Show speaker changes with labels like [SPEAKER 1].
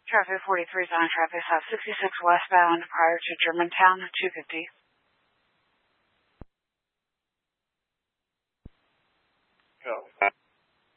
[SPEAKER 1] Traffic 43 is on traffic south 66 westbound prior to Germantown 250.